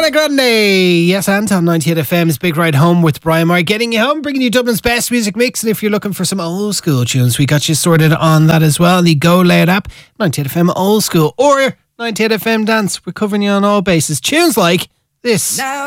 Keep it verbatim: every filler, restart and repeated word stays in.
Ariana Grande. Yes, and on ninety-eight F M's Big Ride Home with Brian Moore, getting you home, bringing you Dublin's best music mix. And if you're looking for some old school tunes, we got you sorted on that as well. The Go Loud app, ninety-eight F M Old School, or ninety-eight F M Dance. We're covering you on all bases. Tunes like this. Now